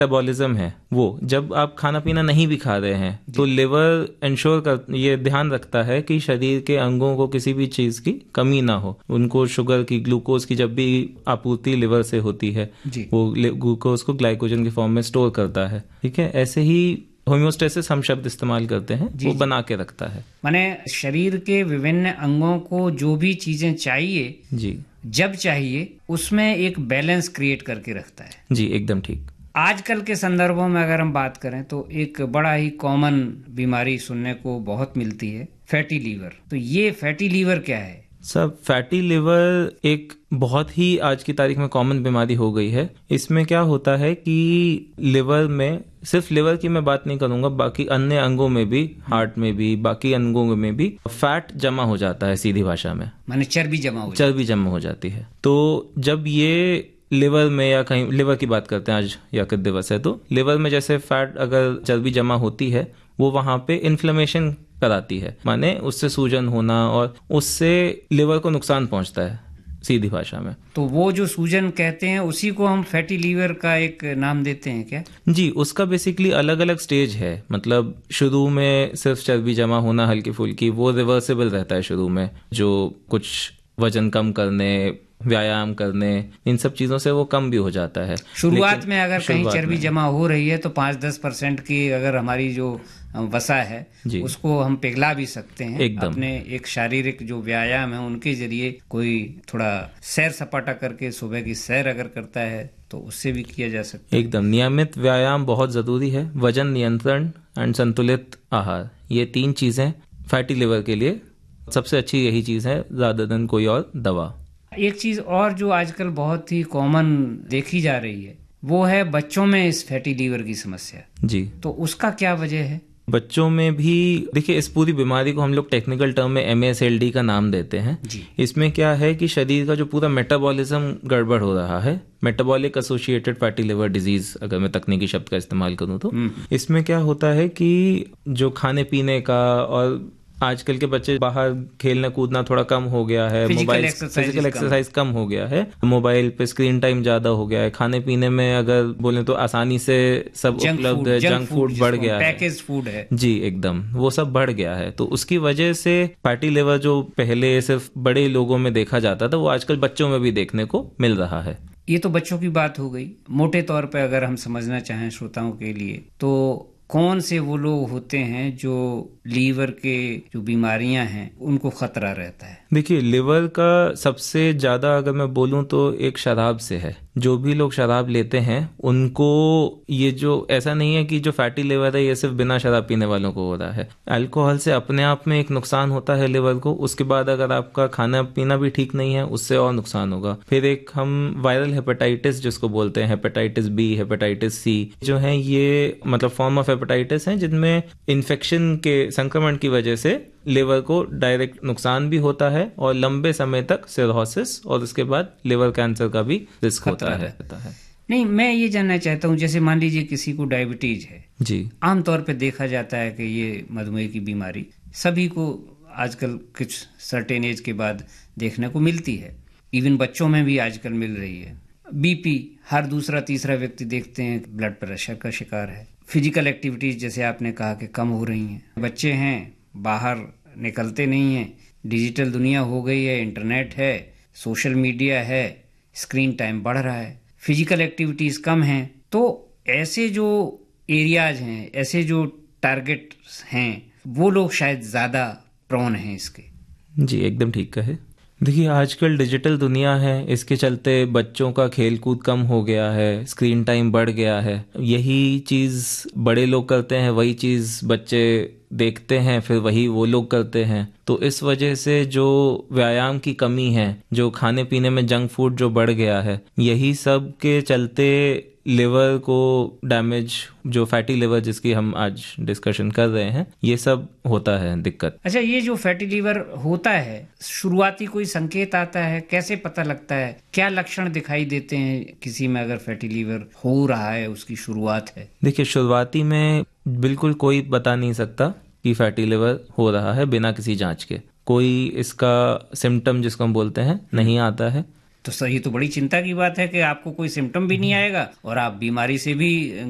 Metabolism है वो, जब आप खाना पीना नहीं भी खा रहे हैं तो लिवर इंश्योर कर, ये ध्यान रखता है कि शरीर के अंगों को किसी भी चीज की कमी ना हो। उनको शुगर की, ग्लूकोज की जब भी आपूर्ति लिवर से होती है वो ग्लूकोज को ग्लाइकोजन के फॉर्म में स्टोर करता है। ठीक है, ऐसे ही होम्योस्टेसिस हम शब्द इस्तेमाल करते हैं, वो बना के रखता है। माने शरीर के विभिन्न अंगों को जो भी चीजें चाहिए जी, जब चाहिए, उसमें एक बैलेंस क्रिएट करके रखता है। जी एकदम ठीक। आजकल के संदर्भों में अगर हम बात करें तो एक बड़ा ही कॉमन बीमारी सुनने को बहुत मिलती है, फैटी लीवर। तो ये फैटी लीवर क्या है? सब फैटी लिवर एक बहुत ही आज की तारीख में कॉमन बीमारी हो गई है। इसमें क्या होता है कि लिवर में, सिर्फ लिवर की मैं बात नहीं करूंगा, बाकी अन्य अंगों में भी, हार्ट में भी, बाकी अंगों में भी फैट जमा हो जाता है। सीधी भाषा में माने चर्बी जमा हो जाती है। तो जब ये लिवर में या कहीं, लिवर की बात करते हैं आज यकृत दिवस है, तो लिवर में जैसे फैट अगर चर्बी जमा होती है वो वहां पे इन्फ्लेमेशन कराती है, माने उससे सूजन होना और उससे लिवर को नुकसान पहुंचता है सीधी भाषा में। तो वो जो सूजन कहते हैं उसी को हम फैटी लीवर का एक नाम देते हैं क्या? जी, उसका बेसिकली अलग अलग स्टेज है। मतलब शुरू में सिर्फ चर्बी जमा होना हल्की फुल्की, वो रिवर्सिबल रहता है शुरू में। जो कुछ वजन कम करने, व्यायाम करने, इन सब चीजों से वो कम भी हो जाता है। शुरुआत में अगर कहीं चर्बी जमा हो रही है तो 5-10% की अगर हमारी जो वसा है उसको हम पिघला भी सकते हैं एकदम। अपने एक शारीरिक जो व्यायाम है उनके जरिए। कोई थोड़ा सैर सपाटा करके सुबह की सैर अगर करता है तो उससे भी किया जा सकता है। एकदम, नियमित व्यायाम बहुत जरूरी है। वजन नियंत्रण एंड संतुलित आहार, ये 3 चीजें फैटी लिवर के लिए सबसे अच्छी यही चीज है, ज्यादा दिन कोई और दवा। एक चीज और जो आजकल बहुत ही कॉमन देखी जा रही है वो है बच्चों में इस फैटी लीवर की समस्या। जी, तो उसका क्या वजह है? बच्चों में भी देखिए, इस पूरी बीमारी को हम लोग टेक्निकल टर्म में MASLD का नाम देते हैं। इसमें क्या है कि शरीर का जो पूरा मेटाबॉलिज्म गड़बड़ हो रहा है, metabolic associated fatty liver disease, अगर मैं तकनीकी शब्द का इस्तेमाल करूं तो इसमें क्या होता है कि जो खाने पीने का, और आजकल के बच्चे बाहर खेलना कूदना थोड़ा कम हो गया है, फिजिकल एक्सरसाइज कम हो गया है, मोबाइल पे स्क्रीन टाइम ज्यादा हो गया है, खाने पीने में अगर बोले तो आसानी से सब उपलब्ध है, जंक फूड बढ़ गया है, पैकेज फूड है। जी एकदम, वो सब बढ़ गया है। तो उसकी वजह से फैटी लिवर जो पहले सिर्फ बड़े लोगों में देखा जाता था वो आजकल बच्चों में भी देखने को मिल रहा है। ये तो बच्चों की बात हो गई। मोटे तौर पे अगर हम समझना चाहें श्रोताओं के लिए, तो कौन से वो लोग होते हैं जो लीवर के जो बीमारियां हैं उनको खतरा रहता है? देखिए, लिवर का सबसे ज्यादा अगर मैं बोलूं तो एक शराब से है। जो भी लोग शराब लेते हैं उनको, ये जो ऐसा नहीं है कि जो फैटी लिवर है ये सिर्फ बिना शराब पीने वालों को हो रहा है। अल्कोहल से अपने आप में एक नुकसान होता है लिवर को, उसके बाद अगर आपका खाना पीना भी ठीक नहीं है उससे और नुकसान होगा। फिर एक हम वायरल हेपेटाइटिस जिसको बोलते हैं, हेपेटाइटिस बी, हेपेटाइटिस सी, जो है ये मतलब फॉर्म ऑफ हेपेटाइटिस हैं जिनमें इन्फेक्शन के संक्रमण की वजह से लिवर को डायरेक्ट नुकसान भी होता है और लंबे समय तक सिरोसिस और उसके बाद लिवर कैंसर का भी रिस्क होता है। नहीं, मैं ये जानना चाहता हूँ, जैसे मान लीजिए किसी को डायबिटीज है जी, आमतौर पे देखा जाता है कि ये मधुमेह की बीमारी सभी को आजकल कुछ सर्टेन एज के बाद देखने को मिलती है। इवन बच्चों में भी आजकल मिल रही है। BP हर दूसरा तीसरा व्यक्ति देखते हैं ब्लड प्रेशर का शिकार है। फिजिकल एक्टिविटीज जैसे आपने कहा कि कम हो रही हैं। बच्चे हैं, बाहर निकलते नहीं हैं, डिजिटल दुनिया हो गई है, इंटरनेट है, सोशल मीडिया है, स्क्रीन टाइम बढ़ रहा है, फिजिकल एक्टिविटीज कम हैं। तो ऐसे जो एरियाज हैं, ऐसे जो टारगेट्स हैं, वो लोग शायद ज्यादा प्रोन हैं इसके। जी एकदम ठीक कहे। देखिए, आजकल डिजिटल दुनिया है, इसके चलते बच्चों का खेल कूद कम हो गया है, स्क्रीन टाइम बढ़ गया है। यही चीज बड़े लोग करते हैं, वही चीज बच्चे देखते हैं, फिर वही वो लोग करते हैं। तो इस वजह से जो व्यायाम की कमी है, जो खाने पीने में जंक फूड जो बढ़ गया है, यही सब के चलते लिवर को डैमेज, जो फैटी लिवर जिसकी हम आज डिस्कशन कर रहे हैं, ये सब होता है दिक्कत। अच्छा, ये जो फैटी लिवर होता है, शुरुआती कोई संकेत आता है? कैसे पता लगता है? क्या लक्षण दिखाई देते हैं किसी में अगर फैटी लिवर हो रहा है, उसकी शुरुआत है? देखिए, शुरुआती में बिल्कुल कोई बता नहीं सकता कि फैटी लिवर हो रहा है बिना किसी जांच के। कोई इसका सिम्टम जिसको हम बोलते हैं नहीं आता है। तो सही, तो बड़ी चिंता की बात है कि आपको कोई सिम्टम भी नहीं आएगा और आप बीमारी से भी